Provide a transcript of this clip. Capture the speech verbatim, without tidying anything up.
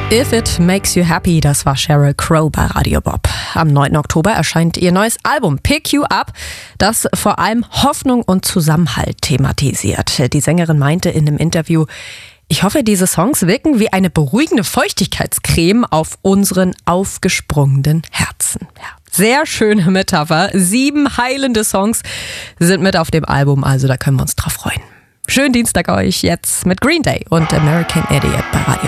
If It Makes You Happy, das war Sheryl Crow bei Radio Bob. Am neunten Oktober erscheint ihr neues Album Pick You Up, das vor allem Hoffnung und Zusammenhalt thematisiert. Die Sängerin meinte in einem Interview: Ich hoffe, diese Songs wirken wie eine beruhigende Feuchtigkeitscreme auf unseren aufgesprungenen Herzen. Ja, sehr schöne Metapher. Sieben heilende Songs sind mit auf dem Album, also da können wir uns drauf freuen. Schönen Dienstag euch jetzt mit Green Day und American Idiot bei Radio.